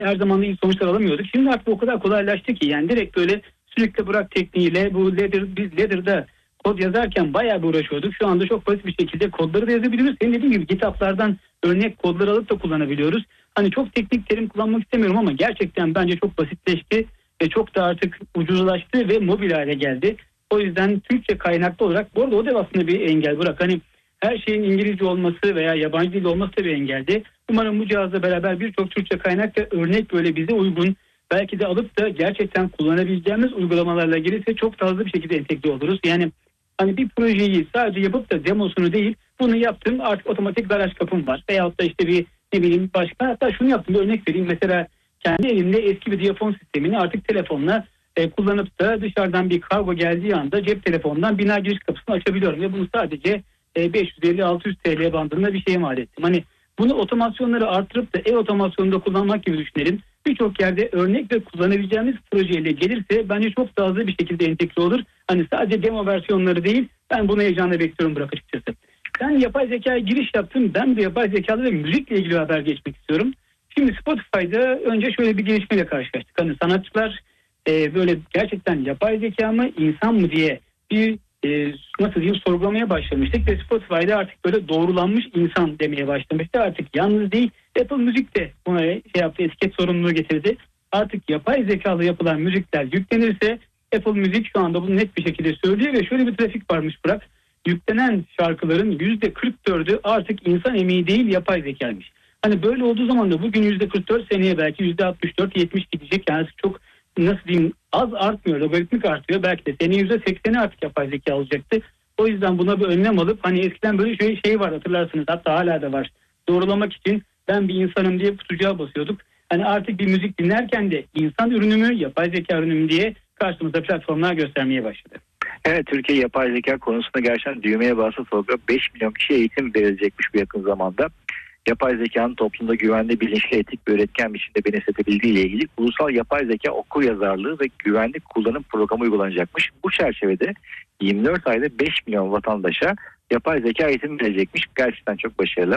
her zaman da iyi sonuçlar alamıyorduk. Şimdi artık o kadar kolaylaştı ki yani direkt böyle sürekli bırak tekniğiyle bu biz Ladder'da kod yazarken bayağı bir uğraşıyorduk. Şu anda çok basit bir şekilde kodları da yazabiliyoruz. Senin dediğin gibi GitHub'lardan örnek kodları alıp da kullanabiliyoruz. Hani çok teknik terim kullanmak istemiyorum ama gerçekten bence çok basitleşti ve çok da artık ucuzlaştı ve mobil hale geldi. O yüzden Türkçe kaynaklı olarak, bu arada o da aslında bir engel bırak. Hani her şeyin İngilizce olması veya yabancı dil olması da bir engeldi. Umarım bu cihazla beraber birçok Türkçe kaynak ve örnek böyle bize uygun, belki de alıp da gerçekten kullanabileceğimiz uygulamalarla gelirse çok daha hızlı bir şekilde entegre oluruz. Yani hani bir projeyi sadece yapıp da demosunu değil, bunu yaptım artık otomatik garaj kapım var. Veyahut da işte bir ne bileyim başka, hatta şunu yaptım, bir örnek vereyim. Mesela kendi elimde eski bir diyafon sistemini artık telefonla kullanıp da dışarıdan bir kargo geldiği anda cep telefonundan bina giriş kapısını açabiliyorum. Ve bunu sadece 550-600 TL bandında bir şeye mal ettim. Hani bunu otomasyonları artırıp da ev otomasyonunda kullanmak gibi düşünelim. Birçok yerde örnek ve kullanabileceğimiz projeyle gelirse bence çok daha hızlı bir şekilde entegre olur. Hani sadece demo versiyonları değil, ben bunu heyecanla bekliyorum Burak açıkçası. Ben yapay zekaya giriş yaptım. Ben de yapay zekalı ve müzikle ilgili haber geçmek istiyorum. Şimdi Spotify'da önce şöyle bir gelişmeyle karşılaştık. Hani sanatçılar böyle gerçekten yapay zeka mı insan mı diye bir nasıl diyeyim sorgulamaya başlamıştık ve Spotify'da artık böyle doğrulanmış insan demeye başlamıştı. Artık yalnız değil, Apple Müzik de buna yaptı, etiket sorumluluğu getirdi. Artık yapay zekalı yapılan müzikler yüklenirse Apple Müzik şu anda bunu net bir şekilde söylüyor ve şöyle bir trafik varmış Burak. Yüklenen şarkıların %44'ü artık insan emeği değil yapay zekaymış. Hani böyle olduğu zaman da bugün %44, seneye belki %64-70 gidecek. Yani çok nasıl diyeyim, az artmıyor, logaritmik artıyor. Belki de seneye %80'i artık yapay zeka olacaktı. O yüzden buna bir önlem alıp, hani eskiden böyle şey var hatırlarsınız, hatta hala da var. Doğrulamak için ben bir insanım diye kutucuğa basıyorduk. Hani artık bir müzik dinlerken de insan ürünü mü yapay zeka ürünü mü diye karşımıza platformlar göstermeye başladı. Evet, Türkiye yapay zeka konusunda gerçekten düğmeye basa sonra 5 milyon kişiye eğitim verilecekmiş bu yakın zamanda. Yapay zekanın toplumda güvenli, bilinçli, etik bir üretken biçimde benimsetebildiği ile ilgili ulusal yapay zeka okur yazarlığı ve güvenli kullanım programı uygulanacakmış. Bu çerçevede 24 ayda 5 milyon vatandaşa yapay zeka eğitimi verecekmiş. Gerçekten çok başarılı.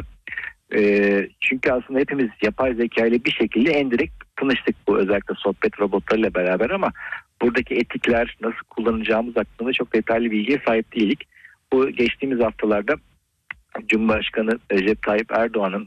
Çünkü aslında hepimiz yapay zeka ile bir şekilde en direkt tanıştık, bu özellikle sohbet robotlarıyla beraber, ama buradaki etikler, nasıl kullanacağımız hakkında çok detaylı bilgiye sahip değildik. Bu geçtiğimiz haftalarda Cumhurbaşkanı Recep Tayyip Erdoğan'ın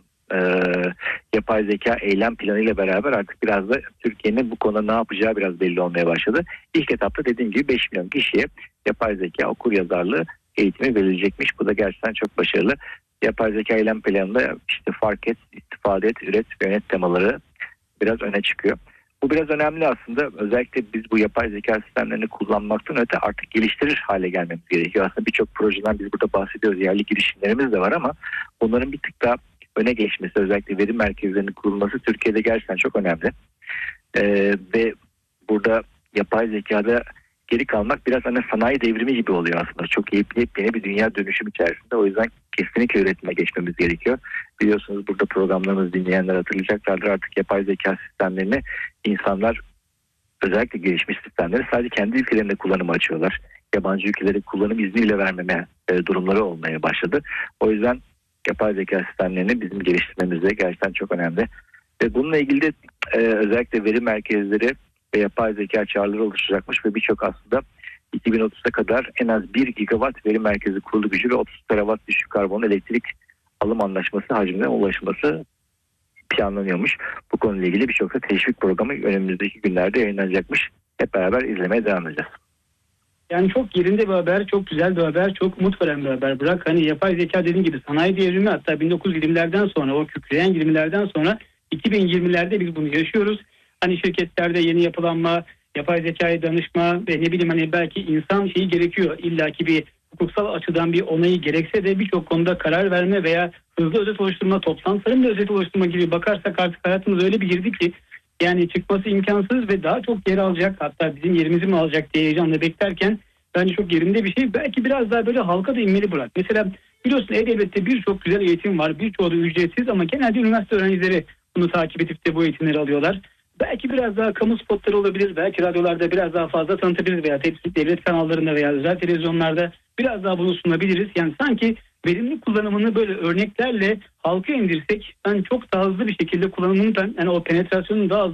yapay zeka eylem planıyla beraber artık biraz da Türkiye'nin bu konuda ne yapacağı biraz belli olmaya başladı. İlk etapta dediğim gibi 5 milyon kişiye yapay zeka okur yazarlığı eğitimi verilecekmiş. Bu da gerçekten çok başarılı. Yapay zeka eylem planında işte fark et, istifade et, üret ve yönet temaları biraz öne çıkıyor. Bu biraz önemli aslında. Özellikle biz bu yapay zeka sistemlerini kullanmaktan öte artık geliştirir hale gelmemiz gerekiyor. Aslında birçok projeden biz burada bahsediyoruz. Yerli girişimlerimiz de var ama bunların bir tık daha öne geçmesi, özellikle veri merkezlerinin kurulması Türkiye'de gerçekten çok önemli. Ve burada yapay zekada geri kalmak biraz hani sanayi devrimi gibi oluyor aslında. Çok yepyeni bir dünya dönüşüm içerisinde. O yüzden kesinlikle üretime geçmemiz gerekiyor. Biliyorsunuz burada programlarımızı dinleyenler hatırlayacaklardır. Artık yapay zeka sistemlerini insanlar, özellikle gelişmiş sistemleri sadece kendi ülkelerinde kullanıma açıyorlar. Yabancı ülkelere kullanım izniyle vermeme durumları olmaya başladı. O yüzden yapay zeka sistemlerini bizim geliştirmemiz de gerçekten çok önemli. Ve bununla ilgili de özellikle veri merkezleri ve yapay zeka çağrıları oluşacakmış ve birçok aslında 2030'a kadar en az 1 gigawatt veri merkezi kurulu gücü ve 30 terawatt düşük karbon elektrik alım anlaşması hacmine ulaşması planlanıyormuş. Bu konuyla ilgili birçok da teşvik programı önümüzdeki günlerde yayınlanacakmış. Hep beraber izlemeye devam edeceğiz. Yani çok yerinde bir haber, çok güzel bir haber, çok umut veren bir haber. Bırak hani yapay zeka dediğin gibi sanayi devrimi, hatta 1920'lerden sonra, o kükreyen 20'lerden sonra 2020'lerde biz bunu yaşıyoruz. Hani şirketlerde yeni yapılanma, yapay zekaya danışma ve ne bileyim hani belki insan şeyi gerekiyor. İlla ki bir hukuksal açıdan bir onayı gerekse de birçok konuda karar verme veya hızlı özet oluşturma, toplantıların da özet oluşturma gibi bakarsak artık hayatımız öyle bir girdi ki yani çıkması imkansız ve daha çok yer alacak, hatta bizim yerimizi mi alacak diye heyecanla beklerken bence çok yerinde bir şey. Belki biraz daha böyle halka da inmeli Burak. Mesela biliyorsun E-Devlet'te birçok güzel eğitim var. Birçoğu da ücretsiz ama genelde üniversite öğrencileri bunu takip edip de bu eğitimleri alıyorlar. Belki biraz daha kamu spotları olabilir. Belki radyolarda biraz daha fazla tanıtabiliriz veya devlet kanallarında veya özel televizyonlarda biraz daha bunu sunabiliriz. Yani sanki verimli kullanımını böyle örneklerle halka indirsek ben çok daha hızlı bir şekilde kullanımını, yani o penetrasyonun daha hızlı